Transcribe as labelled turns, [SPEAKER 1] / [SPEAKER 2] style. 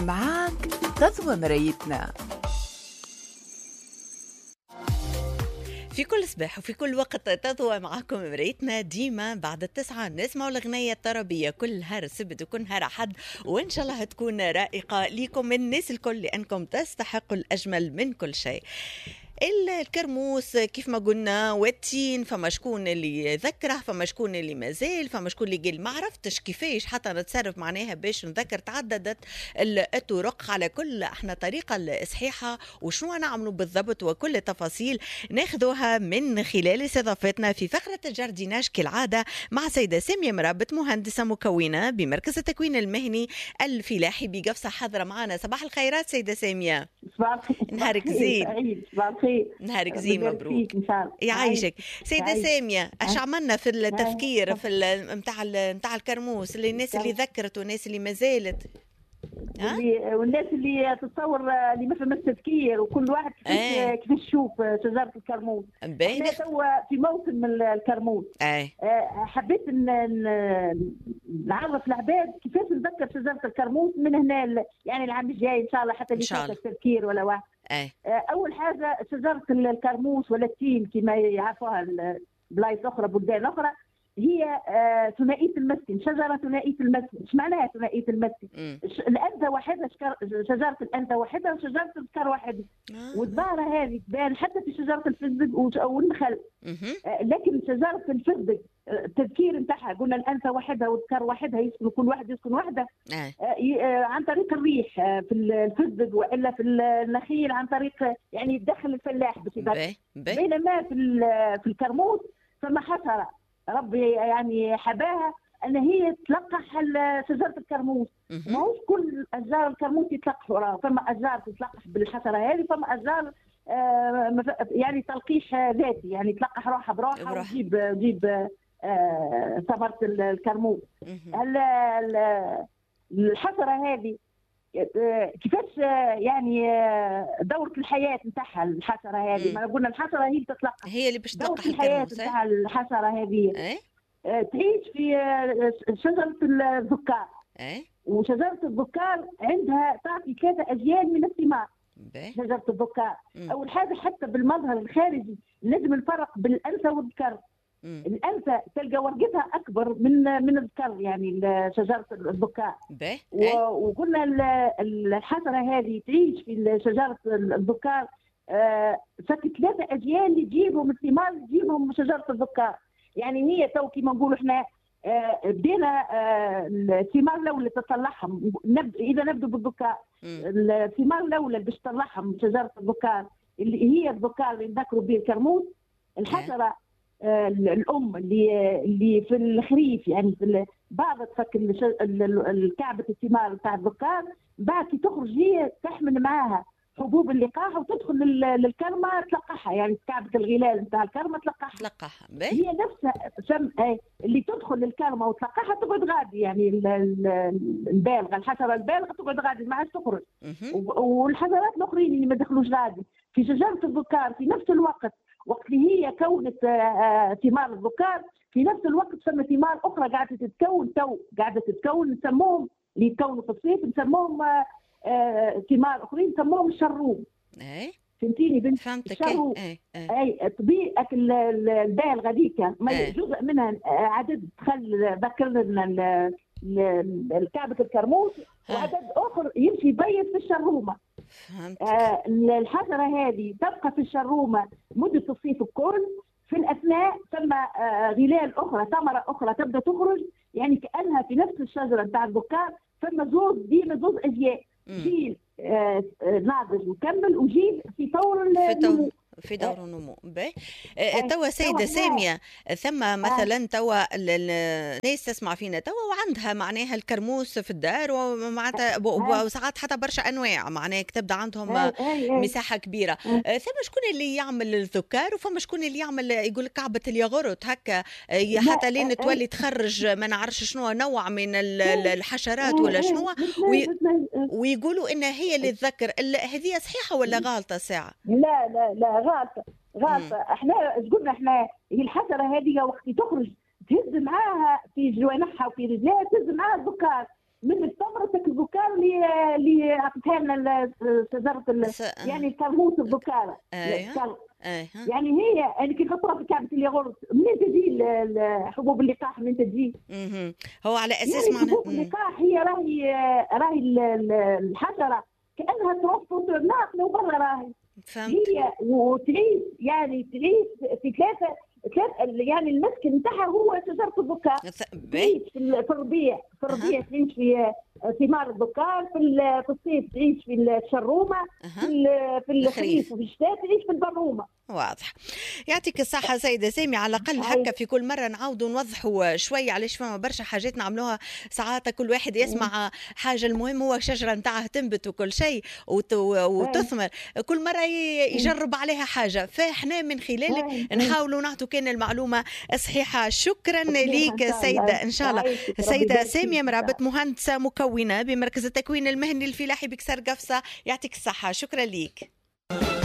[SPEAKER 1] معاك تضوى مرايتنا في كل صباح وفي كل وقت. تضوى معكم مرايتنا ديما بعد 9 نسمعوا الأغنية الطربية كلها رسبت وكلها راحد، وإن شاء الله تكون رائقة ليكم الناس الكل لأنكم تستحقوا الأجمل من كل شيء. الكرموس كيف ما قلنا والتين، فما شكون اللي ذكره، فما شكون اللي مازال، فما شكون اللي قال ما عرفتش كيفاش حتى نتصرف معناها باش نذكر. تعددت الطرق، على كل احنا طريقة الصحيحة وشنو نعملوا بالضبط وكل التفاصيل ناخذوها من خلال استضافتنا في فقرة الجارديناج كالعادة مع سيدة سامية مرابط، مهندسة مكونة بمركز التكوين المهني الفلاحي بقفصة حاضرة معنا. صباح الخيرات سيدة سامية.
[SPEAKER 2] صباح الخير.
[SPEAKER 1] نهارك زين.
[SPEAKER 2] صباح الخير.
[SPEAKER 1] نهارك زين مبروك. يعيشك سيدة سامية. اش عملنا في التذكير في نتاع الكرموس للناس اللي ذكرت والناس اللي ما زالت
[SPEAKER 2] والناس اللي تتصور اللي ما فهمش التذكير وكل واحد كيف يشوف شجرة الكرموس. احنا توا في موسم الكرموس. حبيت نعرف العباد كيفاش نذكر شجرة الكرموس من هنا يعني العام الجاي ان شاء الله حتى اللي يشوف التذكير ولا واحد. اول حاجه شجره الكرموس ولا التين كما يعرفوها بلايص اخرى بلدان اخرى، هي ثنائيه المسكن، شجره ثنائيه المسكن. ايش معناها ثنائيه المسكن؟ الانثى واحده، شجره الانثى واحده وشجره الذكر واحده. والظاهره هذه تبان حتى في شجره الفستق والنخل. لكن شجره الفستق التذكير نتاعها قلنا الانثى واحده والذكر واحده، يسكن كل واحد يسكن واحده عن طريق الريح في الفستق والا في النخيل عن طريق يعني يدخل الفلاح بصفه. بينما في الكرموس فما حشره ربي يعني حباها ان هي تلقح شجره الكرموس. ماهوش كل اشجار الكرموس يتلقحوا، فما اشجار تتلقح بالحشره هذه، فما اشجار يعني تلقيح ذاتي يعني تلقح روحها بروحها وتجيب ثمره الكرموس. الحشره هذه كيفاش يعني دورة الحياة نتاعها الحشرة هذه؟ ما قلنا الحشرة هي تتلقح،
[SPEAKER 1] هي اللي باش تلقح
[SPEAKER 2] الحياة نتاع الحشرة هذه. تعيش في شجرة الذكار. وشجرة الذكار عندها تعطي 3 أجيال من الثمار. شجرة الذكار أول حاجة حتى بالمظهر الخارجي لازم الفرق بالأنثى والذكر. الأنثى تلقى ورقتها أكبر من الذكر يعني شجرة الذكار. وقلنا الحشرة هذه تعيش في شجرة الذكار فك 3 أجيال يجيبهم الثمار يجيبهم شجرة الذكار. يعني هي تو كما نقولوا احنا بدينا الثمار الأولى تطلعهم. إذا نبدو بالذكار، الثمار الأولى باش تطلعهم شجرة الذكار اللي هي الذكار اللي نذكروا به الكرموس. الحشرة الام اللي في الخريف يعني في بعض تفك الكعبه الثمار بتاع الذكار، بعد كي تخرج هي تحمل معاها حبوب اللقاح وتدخل للكرمه تلقحها، يعني كعبه الغلال بتاع الكرمه تلقحها. هي نفسها اللي تدخل للكرمه وتلقحها تقعد غادي، يعني البالغه الحشره البالغه تقعد غادي ما عادش تخرج. والحشرات الاخرين اللي ما دخلوش غادي في شجره الذكار في نفس الوقت وقت اللي هي كونت ثمار الذكار، في نفس الوقت ثم ثمار اخرى قاعده تتكون نسموهم اللي يتكونوا في الصيف نسموهم ثمار اخرين نسموهم الشروم. فهمتيني بنت؟
[SPEAKER 1] فهمتك.
[SPEAKER 2] طبيعه البالغه ذيك جزء منها عدد دخل ذكرنا كعبه الكرموس، وعدد اخر يمشي يبيض في الشرومه. الحشره هذه تبقى في الشرومه مده الصيف الكل. في الاثناء ثم غلال اخرى ثمره اخرى تبدا تخرج، يعني كانها في نفس الشجره بتاع الذكار. ثم زوج اجيال، جيل ناضج وكمل وجيل في طور النمو.
[SPEAKER 1] في دور النمو. توا سيدة سامية ثم مثلا توا الناس تسمع فينا توا وعندها معناها الكرموس في الدار ومعناتها وساعات حتى برشا انواع معناها تبدا عندهم مساحة كبيرة. ثم شكون اللي يعمل الذكار وفما شكون اللي يعمل يقول كعبة الياغورت هكا حتى لين تولي تخرج ما نعرفش شنو نوع من الحشرات ولا شنو، ويقولوا ان هي اللي تذكر. هذه صحيحة ولا غلطة ساعة؟
[SPEAKER 2] لا غلطة. احنا قلنا احنا هي الحشرة هذه وقت تخرج تهز معاها في جوانحها وفي رجليها، تهز معاها الذكار من ثمرة الذكار اللي عطتها لنا شجره يعني الكرموس الذكاره. يعني هي يعني كي نحطوها في كعبه الياغورت منين تجي حبوب اللقاح منين تجي؟
[SPEAKER 1] هو على اساس
[SPEAKER 2] يعني حبوب اللقاح هي راهي الحشره كانها تروح ناقله وبرا راهي
[SPEAKER 1] فهمت.
[SPEAKER 2] هي وتعيش يعني تعيش في ثلاثه يعني المسكن نتاعها هو شجره الذكار. تعيش في الربيع تعيش في ثمار الذكار، في الصيف تعيش في الشرومه، في الخريف وفي الشتاء تعيش في البرومه.
[SPEAKER 1] واضح. يعطيك الصحة سيدة سامية. على الأقل هكا في كل مرة نعاودوا نوضحوا شوية، علاش فما برشا حاجات نعملوها ساعات كل واحد يسمع حاجة. المهم هو شجرة نتاعها تنبت وكل شيء وتثمر، كل مرة يجرب عليها حاجة، فاحنا من خلالك نحاولوا نعطوا كان المعلومة صحيحة. شكرا ليك سيدة إن شاء الله. سيدة سامية مرابط، مهندسة مكونة بمركز التكوين المهني الفلاحي بكسر قفصة. يعطيك الصحة، شكرا ليك.